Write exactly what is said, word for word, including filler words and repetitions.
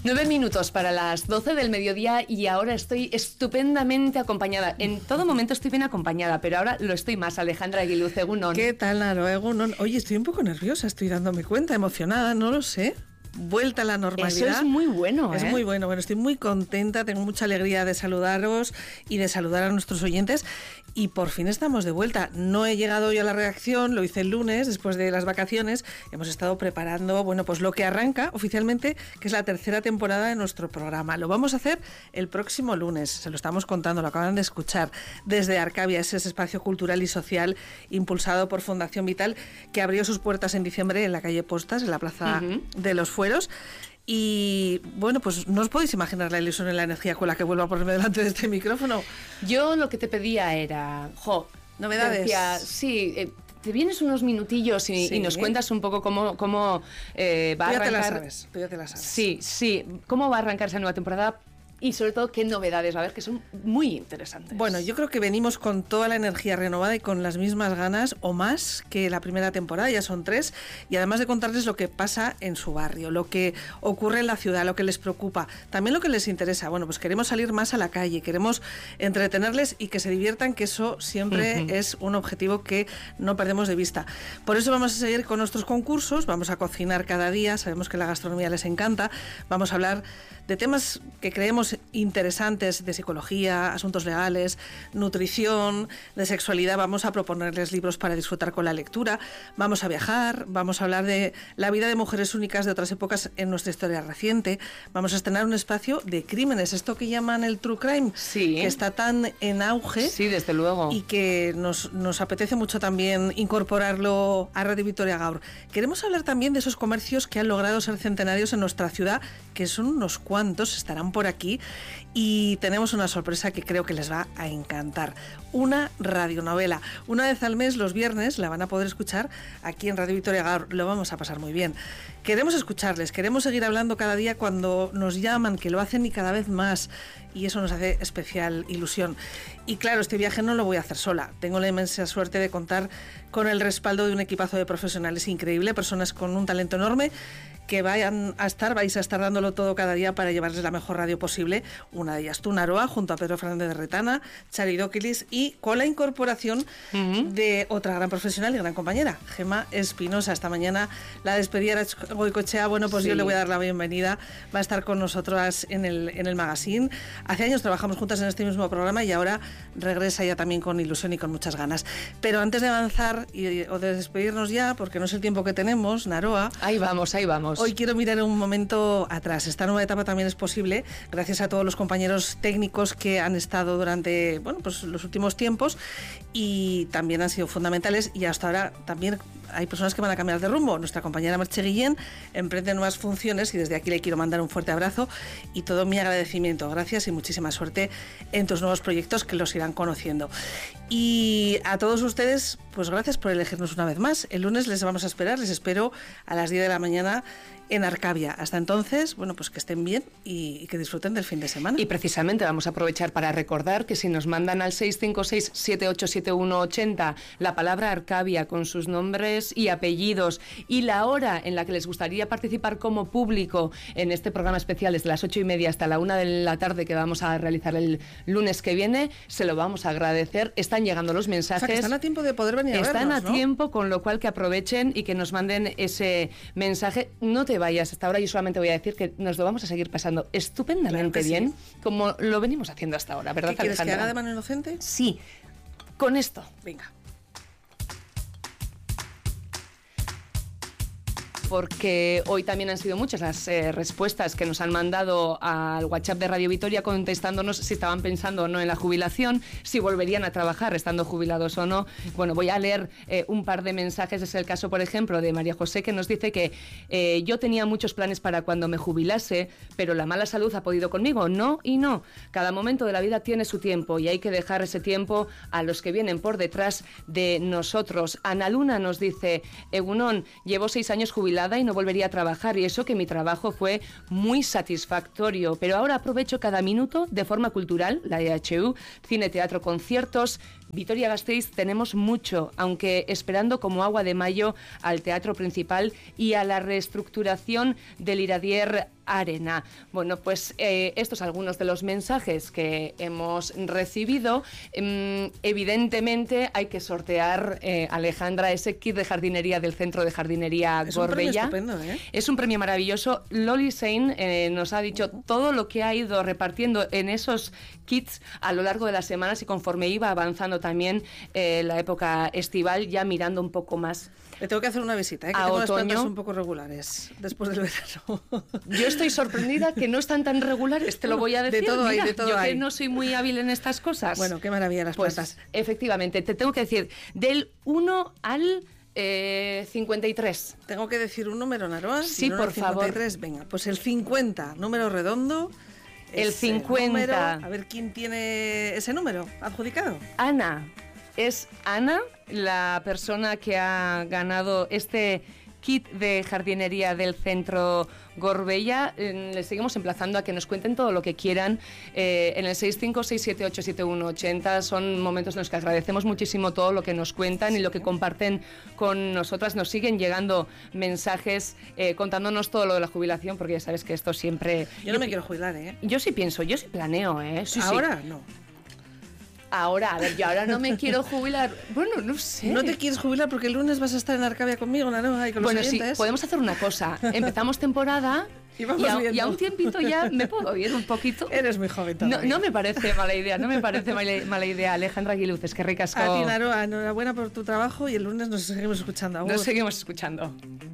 Nueve minutos para las doce del mediodía y ahora estoy estupendamente acompañada. En todo momento estoy bien acompañada, pero ahora lo estoy más. Alejandra Aguiluz, Egunon. ¿Qué tal, Naro? Egunon. Oye, estoy un poco nerviosa, estoy dándome cuenta, emocionada, no lo sé. Vuelta a la normalidad. Eso es muy bueno, ¿eh? Es muy bueno. Bueno, estoy muy contenta, tengo mucha alegría de saludaros y de saludar a nuestros oyentes. Y por fin estamos de vuelta. No he llegado hoy a la redacción, lo hice el lunes, después de las vacaciones. Hemos estado preparando, bueno, pues lo que arranca oficialmente, que es la tercera temporada de nuestro programa. Lo vamos a hacer el próximo lunes, se lo estamos contando, lo acaban de escuchar, desde Arcavia, ese espacio cultural y social impulsado por Fundación Vital, que abrió sus puertas en diciembre en la calle Postas, en la Plaza uh-huh. de los Fueros. Y bueno, pues no os podéis imaginar la ilusión y la energía con la que vuelvo a ponerme delante de este micrófono. Yo lo que te pedía era, jo, novedades. Decía, sí, eh, te vienes unos minutillos y, sí. y nos cuentas un poco cómo, cómo eh, va tú ya a arrancar. Te la sabes, tú ya te la sabes. Sí, sí, cómo va a arrancar esa nueva temporada. Y sobre todo, qué novedades va a haber, que son muy interesantes. Bueno, yo creo que venimos con toda la energía renovada y con las mismas ganas o más que la primera temporada, ya son tres, y además de contarles lo que pasa en su barrio, lo que ocurre en la ciudad, lo que les preocupa, también lo que les interesa. Bueno, pues queremos salir más a la calle, queremos entretenerles y que se diviertan, que eso siempre uh-huh. es un objetivo que no perdemos de vista. Por eso vamos a seguir con nuestros concursos, vamos a cocinar cada día, sabemos que la gastronomía les encanta, vamos a hablar de temas que creemos interesantes de psicología, asuntos legales, nutrición, de sexualidad. Vamos a proponerles libros para disfrutar con la lectura, vamos a viajar, vamos a hablar de la vida de mujeres únicas de otras épocas en nuestra historia reciente, vamos a estrenar un espacio de crímenes, esto que llaman el true crime, sí. que está tan en auge, sí, desde luego, y que nos, nos apetece mucho también incorporarlo a Radio Vitoria Gaur. Queremos hablar también de esos comercios que han logrado ser centenarios en nuestra ciudad, que son unos cuantos, estarán por aquí, y tenemos una sorpresa que creo que les va a encantar. Una radionovela. Una vez al mes, los viernes, la van a poder escuchar aquí en Radio Vitoria Gaur. Lo vamos a pasar muy bien. Queremos escucharles, queremos seguir hablando cada día cuando nos llaman, que lo hacen y cada vez más, y eso nos hace especial ilusión. Y claro, este viaje no lo voy a hacer sola. Tengo la inmensa suerte de contar con el respaldo de un equipazo de profesionales increíble, personas con un talento enorme, que vayan a estar, vais a estar dándolo todo cada día para llevarles la mejor radio posible. Una de ellas, tú, Naroa, junto a Pedro Fernández de Retana, Chari Dóquilis, y con la incorporación uh-huh. de otra gran profesional y gran compañera, Gemma Espinosa. Esta mañana la despedida era Goicoechea. Bueno, pues sí. yo le voy a dar la bienvenida. Va a estar con nosotras en el, en el magazine. Hace años trabajamos juntas en este mismo programa y ahora regresa ya también con ilusión y con muchas ganas. Pero antes de avanzar y, o de despedirnos ya, porque no es el tiempo que tenemos, Naroa. Ahí vamos, ahí vamos. Hoy quiero mirar un momento atrás. Esta nueva etapa también es posible gracias a todos los compañeros técnicos que han estado durante bueno, pues los últimos tiempos y también han sido fundamentales, y hasta ahora también hay personas que van a cambiar de rumbo. Nuestra compañera Merche Guillén emprende nuevas funciones y desde aquí le quiero mandar un fuerte abrazo y todo mi agradecimiento. Gracias y muchísima suerte en tus nuevos proyectos, que los irán conociendo. Y a todos ustedes, pues gracias por elegirnos una vez más. El lunes les vamos a esperar, les espero a las diez de la mañana en Arcavia. Hasta entonces, bueno, pues que estén bien y, y que disfruten del fin de semana. Y precisamente vamos a aprovechar para recordar que si nos mandan al seis cinco seis, siete ocho siete uno, ocho cero la palabra Arcavia con sus nombres y apellidos y la hora en la que les gustaría participar como público en este programa especial desde las ocho y media hasta la una de la tarde que vamos a realizar el lunes que viene, se lo vamos a agradecer. Están llegando los mensajes. O sea, que están a tiempo de poder venir a Están vernos, a ¿no? tiempo, con lo cual que aprovechen y que nos manden ese mensaje. No te vayas hasta ahora, yo solamente voy a decir que nos lo vamos a seguir pasando estupendamente claro bien, sí. como lo venimos haciendo hasta ahora, ¿verdad, ¿Qué quieres, Alejandra? que haga de mano inocente? Sí, con esto. Venga. Porque hoy también han sido muchas las eh, respuestas que nos han mandado al WhatsApp de Radio Vitoria contestándonos si estaban pensando o no en la jubilación, si volverían a trabajar estando jubilados o no. Bueno, voy a leer eh, un par de mensajes. Es el caso, por ejemplo, de María José, que nos dice que eh, yo tenía muchos planes para cuando me jubilase, pero la mala salud ha podido conmigo. No y no. Cada momento de la vida tiene su tiempo y hay que dejar ese tiempo a los que vienen por detrás de nosotros. Ana Luna nos dice, Egunon, llevo seis años jubilada y no volvería a trabajar, y eso que mi trabajo fue muy satisfactorio, pero ahora aprovecho cada minuto de forma cultural, la E H U, cine, teatro, conciertos, Vitoria-Gasteiz tenemos mucho, aunque esperando como agua de mayo al teatro principal y a la reestructuración del Iradier Arena. Bueno, pues eh, estos algunos de los mensajes que hemos recibido. Eh, evidentemente hay que sortear, eh, Alejandra, ese kit de jardinería del Centro de Jardinería es Gorbella. Un premio estupendo, ¿eh? Es un premio maravilloso. Loli Sein eh, nos ha dicho todo lo que ha ido repartiendo en esos kits a lo largo de las semanas y conforme iba avanzando también eh, la época estival, ya mirando un poco más. Le tengo que hacer una visita, ¿eh? Que a tengo otoño. Las plantas un poco regulares después del verano. Yo estoy sorprendida que no están tan regulares, te lo voy a decir. De todo Mira, hay, de todo yo hay. que no soy muy hábil en estas cosas. Bueno, qué maravilla las pues, plantas. Efectivamente, te tengo que decir, del uno al eh, cincuenta y tres. ¿Tengo que decir un número, Naroa? Sí, por cincuenta y tres, favor. Venga, pues el cincuenta, número redondo. El cincuenta. Número, a ver quién tiene ese número adjudicado. Ana. Es Ana, la persona que ha ganado este kit de jardinería del Centro Gorbella. Eh, les seguimos emplazando a que nos cuenten todo lo que quieran eh, en el seis cinco seis siete ocho siete uno ocho cero. Son momentos en los que agradecemos muchísimo todo lo que nos cuentan y lo que comparten con nosotras. Nos siguen llegando mensajes eh, contándonos todo lo de la jubilación, porque ya sabes que esto siempre... Yo no yo me quiero jubilar, ¿eh? Yo sí pienso, yo sí planeo, ¿eh? Sí, Ahora sí. no. Ahora, a ver, yo ahora no me quiero jubilar. Bueno, no sé. No te quieres jubilar porque el lunes vas a estar en Arcavia conmigo, Naroa, y con bueno, los oyentes. Sí, podemos hacer una cosa. Empezamos temporada y, vamos y, a, viendo. y a un tiempito ya me puedo ir un poquito. Eres muy joven todavía. No, no me parece mala idea, no me parece mala, mala idea. Alejandra Aguiluz, es que ricasco. A ti, Naroa, enhorabuena por tu trabajo y el lunes nos seguimos escuchando. Nos seguimos escuchando.